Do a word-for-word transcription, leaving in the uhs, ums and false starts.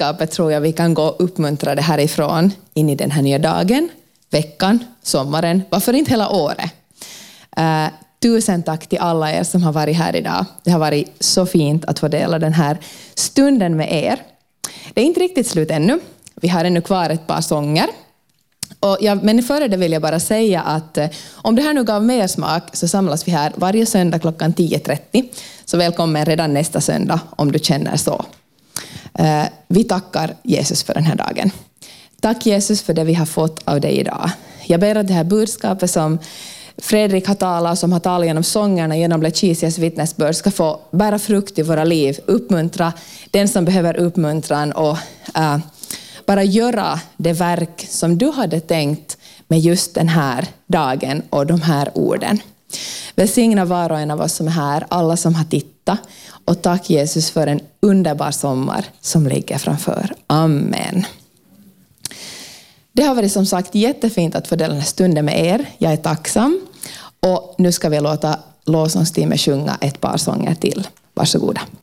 budskapet tror jag vi kan gå uppmuntrade härifrån in i den här nya dagen, veckan, sommaren, varför inte hela året. Uh, tusen tack till alla er som har varit här idag. Det har varit så fint att få dela den här stunden med er. Det är inte riktigt slut ännu. Vi har ännu kvar ett par sånger. Och jag, men före det vill jag bara säga att eh, om det här nu gav mer smak så samlas vi här varje söndag klockan tio trettio. Så välkommen redan nästa söndag om du känner så. Eh, vi tackar Jesus för den här dagen. Tack Jesus för det vi har fått av dig idag. Jag ber att det här budskapet som Fredrik har talat, som har talat genom sångerna, genom Letitias vittnesbörd ska få bära frukt i våra liv. Uppmuntra den som behöver uppmuntran och uh, bara göra det verk som du hade tänkt med just den här dagen och de här orden. Välsigna var och en av oss som är här, alla som har tittat. Och tack Jesus för en underbar sommar som ligger framför. Amen. Det har varit som sagt jättefint att få dela den här stunden med er. Jag är tacksam. Och nu ska vi låta lovsångsteamet sjunga ett par sånger till. Varsågoda.